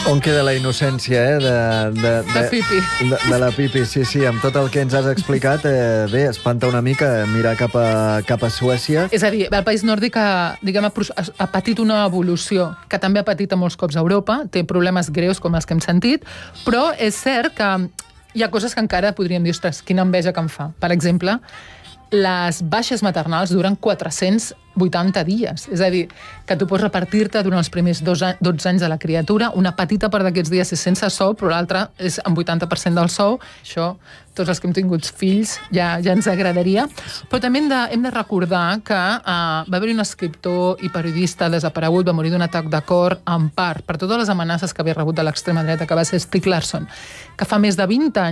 On queda la innocència, de la Pipi, sí, amb tot el que ens has explicat, bé, espanta una mica mirar cap a Suècia. És a dir, el país nòrdic ha patit una evolució que també ha patit a molts cops a Europa, té problemes greus com els que hem sentit, però és cert que hi ha coses que encara podríem dir, ostres, quina enveja que em fa. Per exemple, les baixes maternals duren 480 dies. És a dir, que tu pots repartir-te durant els primers 12 anys de la criatura. Una petita part d'aquests dies és sense sou, però l'altra és amb 80% del sou. Això, tots els que hem tingut fills, ja ens agradaria. Però també hem de recordar que va haver-hi un escriptor i periodista desaparegut, va morir d'un atac de cor, en part per totes les amenaces que havia rebut de l'extrema dreta, que va ser Stieg Larsson, que fa més de 20 anys